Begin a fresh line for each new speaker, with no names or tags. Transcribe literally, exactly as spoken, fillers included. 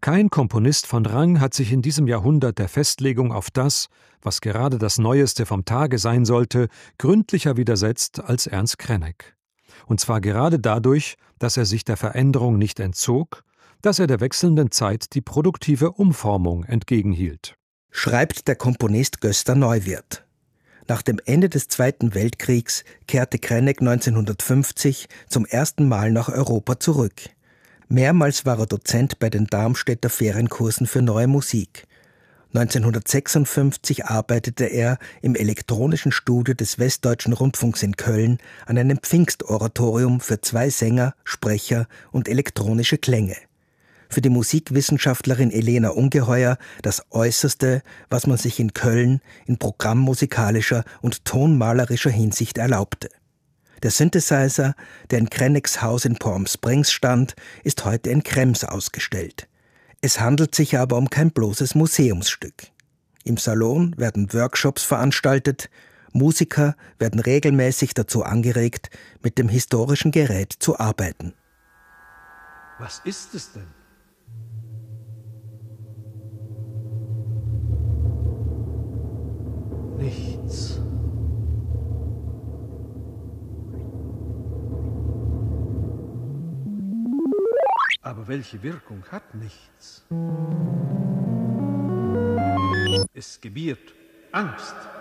Kein Komponist von Rang hat sich in diesem Jahrhundert der Festlegung auf das, was gerade das Neueste vom Tage sein sollte, gründlicher widersetzt als Ernst Krenek. Und zwar gerade dadurch, dass er sich der Veränderung nicht entzog, dass er der wechselnden Zeit die produktive Umformung entgegenhielt.
Schreibt der Komponist Gösta Neuwirth. Nach dem Ende des Zweiten Weltkriegs kehrte Krenek neunzehnhundertfünfzig zum ersten Mal nach Europa zurück. Mehrmals war er Dozent bei den Darmstädter Ferienkursen für Neue Musik. neunzehnhundertsechsundfünfzig arbeitete er im elektronischen Studio des Westdeutschen Rundfunks in Köln an einem Pfingstoratorium für zwei Sänger, Sprecher und elektronische Klänge. Für die Musikwissenschaftlerin Elena Ungeheuer das Äußerste, was man sich in Köln in programmmusikalischer und tonmalerischer Hinsicht erlaubte. Der Synthesizer, der in Kreneks Haus in Palm Springs stand, ist heute in Krems ausgestellt. Es handelt sich aber um kein bloßes Museumsstück. Im Salon werden Workshops veranstaltet, Musiker werden regelmäßig dazu angeregt, mit dem historischen Gerät zu arbeiten.
Was ist es denn? Nichts. Aber welche Wirkung hat nichts? Es gebiert Angst.